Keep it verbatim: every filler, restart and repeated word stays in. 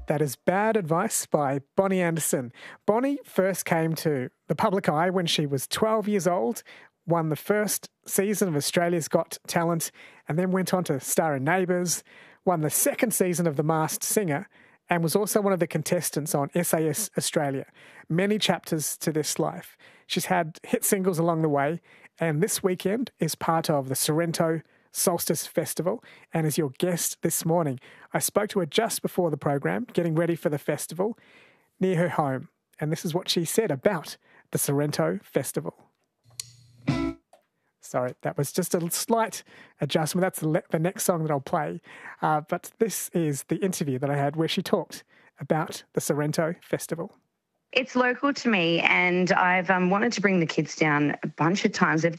That is Bad Advice by Bonnie Anderson. Bonnie first came to the public eye when she was twelve years old, won the first season of Australia's Got Talent, and then went on to star in Neighbours, won the second season of The Masked Singer, and was also one of the contestants on S A S Australia. Many chapters to this life. She's had hit singles along the way, and this weekend is part of the Sorrento Solstice Festival, and as your guest this morning, I spoke to her just before the program, getting ready for the festival near her home, and this is what she said about the Sorrento Festival. Sorry, that was just a slight adjustment. That's the, le- the next song that I'll play, uh, but this is the interview that I had where she talked about the Sorrento Festival. It's local to me, and I've um, wanted to bring the kids down a bunch of times. They've